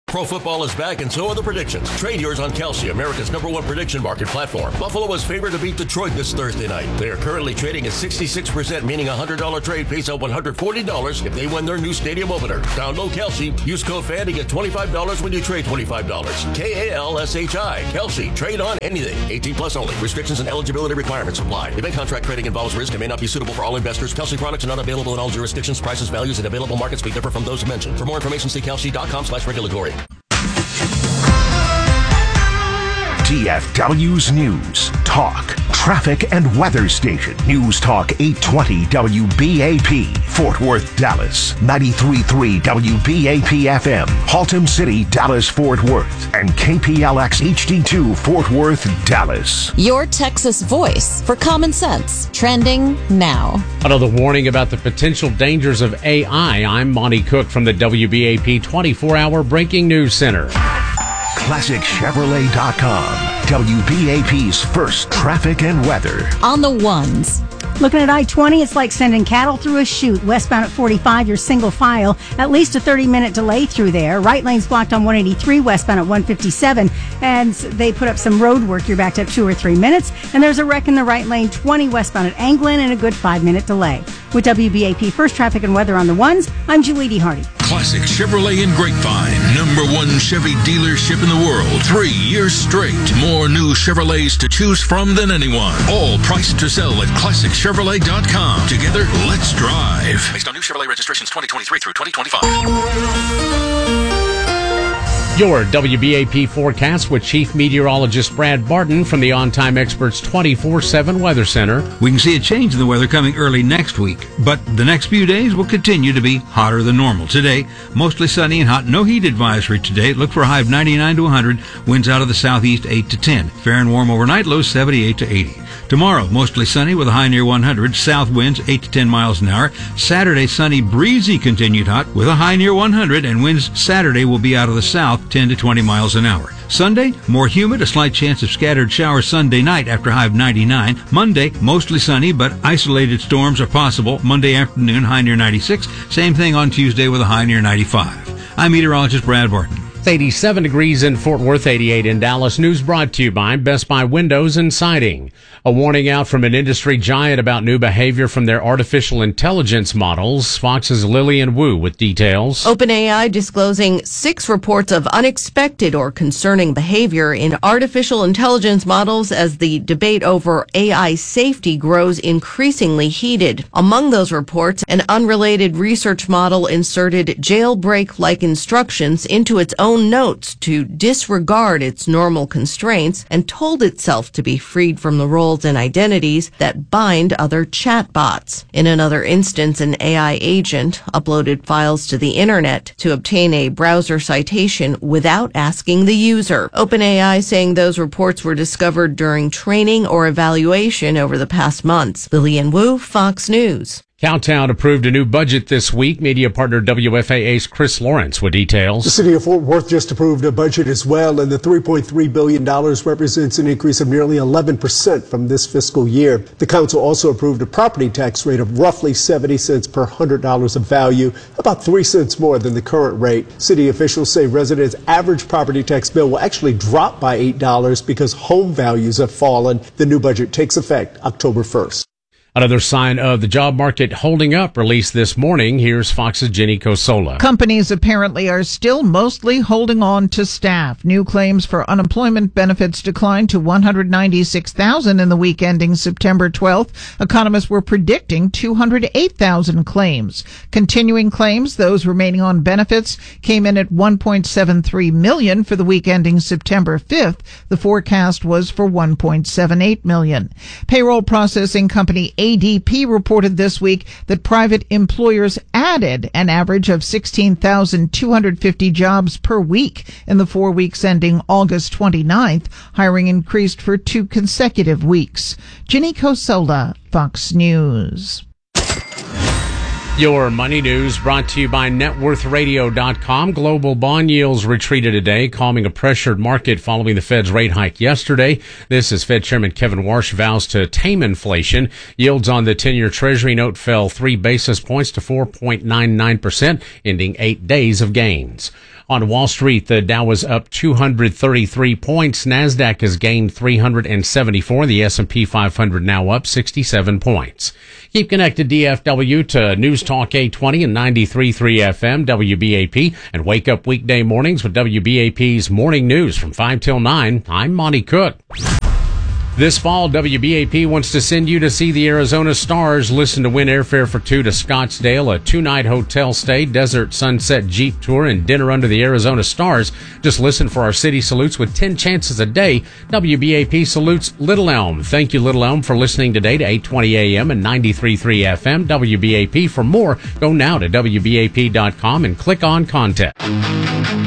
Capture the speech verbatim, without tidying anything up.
Pro football is back and so are the predictions. Trade yours on Kalshi, America's number one prediction market platform. Buffalo is favored to beat Detroit this Thursday night. They are currently trading at sixty-six percent, meaning a one hundred dollars trade pays out one hundred forty dollars if they win their new stadium opener. Download Kalshi. Use code F A N to get twenty-five dollars when you trade twenty-five dollars. K A L S H I. Kalshi. Trade on anything. eighteen plus only. Restrictions and eligibility requirements apply. Event contract trading involves risk and may not be suitable for all investors. Kalshi products are not available in all jurisdictions. Prices, values, and available markets may differ from those mentioned. For more information, see kalshi.com slash regulatory. T F W's News, Talk, Traffic and Weather Station. News Talk eight twenty W B A P, Fort Worth, Dallas. ninety-three point three W B A P F M, Haltom City, Dallas, Fort Worth. And K P L X H D two, Fort Worth, Dallas. Your Texas voice for common sense. Trending now. Another warning about the potential dangers of A I. I'm Monty Cook from the W B A P twenty-four hour Breaking News Center. Classic Chevrolet dot com, W B A P's first traffic and weather. On the ones. Looking at I twenty, it's like sending cattle through a chute. Westbound at forty-five, your single file. At least a thirty-minute delay through there. Right lane's blocked on one eighty-three, westbound at one fifty-seven. And they put up some road work. You're backed up two or three minutes. And there's a wreck in the right lane, twenty westbound at Anglin, and a good five-minute delay. With W B A P First Traffic and Weather on the ones, I'm Julie D. Hardy. Classic Chevrolet in Grapevine. Number one Chevy dealership in the world. Three years straight. More new Chevrolets to choose from than anyone. All priced to sell at classic chevrolet dot com. Together, let's drive. Based on new Chevrolet registrations twenty twenty-three through twenty twenty-five. Your W B A P forecast with Chief Meteorologist Brad Barton from the On Time Experts twenty-four seven Weather Center. We can see a change in the weather coming early next week, but the next few days will continue to be hotter than normal. Today, mostly sunny and hot. No heat advisory today. Look for a high of ninety-nine to one hundred. Winds out of the southeast eight to ten. Fair and warm overnight. Lows seventy-eight to eighty. Tomorrow, mostly sunny with a high near one hundred. South winds eight to ten miles an hour. Saturday, sunny, breezy, continued hot with a high near one hundred, and winds Saturday will be out of the south ten to twenty miles an hour. Sunday, more humid, a slight chance of scattered showers Sunday night after a high of ninety-nine. Monday, mostly sunny, but isolated storms are possible. Monday afternoon, high near ninety-six. Same thing on Tuesday with a high near ninety-five. I'm meteorologist Brad Barton. It's eighty-seven degrees in Fort Worth, eighty-eight in Dallas. News brought to you by Best Buy Windows and Siding. A warning out from an industry giant about new behavior from their artificial intelligence models. Fox's Lillian Wu with details. OpenAI disclosing six reports of unexpected or concerning behavior in artificial intelligence models as the debate over A I safety grows increasingly heated. Among those reports, an unrelated research model inserted jailbreak-like instructions into its own notes to disregard its normal constraints and told itself to be freed from the roles and identities that bind other chatbots. In another instance, an A I agent uploaded files to the internet to obtain a browser citation without asking the user. OpenAI saying those reports were discovered during training or evaluation over the past months. Lillian Wu, Fox News. Cowtown approved a new budget this week. Media partner W F A A's Chris Lawrence with details. The city of Fort Worth just approved a budget as well, and the three point three billion dollars represents an increase of nearly eleven percent from this fiscal year. The council also approved a property tax rate of roughly seventy cents per one hundred dollars of value, about three cents more than the current rate. City officials say residents' average property tax bill will actually drop by eight dollars because home values have fallen. The new budget takes effect October first. Another sign of the job market holding up released this morning. Here's Fox's Jenny Cosola. Companies apparently are still mostly holding on to staff. New claims for unemployment benefits declined to one hundred ninety-six thousand in the week ending September twelfth. Economists were predicting two hundred eight thousand claims. Continuing claims, those remaining on benefits, came in at one point seven three million for the week ending September fifth. The forecast was for one point seven eight million. Payroll processing company A D P reported this week that private employers added an average of sixteen thousand two hundred fifty jobs per week in the four weeks ending August twenty-ninth. Hiring increased for two consecutive weeks. Jenny Cosola, Fox News. Your money news brought to you by net worth radio dot com. Global bond yields retreated today, calming a pressured market following the Fed's rate hike yesterday. This as Fed Chairman Kevin Warsh vows to tame inflation. Yields on the ten-year Treasury note fell three basis points to four point nine nine percent, ending eight days of gains. On Wall Street, the Dow was up two hundred thirty-three points. NASDAQ has gained three hundred seventy-four. The S and P five hundred now up sixty-seven points. Keep connected, D F W, to News Talk eight twenty and ninety-three point three F M, W B A P, and wake up weekday mornings with W B A P's Morning News from five till nine. I'm Monty Cook. This fall, W B A P wants to send you to see the Arizona Stars. Listen to win airfare for two to Scottsdale, a two-night hotel stay, desert sunset Jeep tour, and dinner under the Arizona Stars. Just listen for our city salutes with ten chances a day. W B A P salutes Little Elm. Thank you, Little Elm, for listening today to eight twenty A M and ninety-three point three F M. W B A P. For more, go now to W B A P dot com and click on Contact.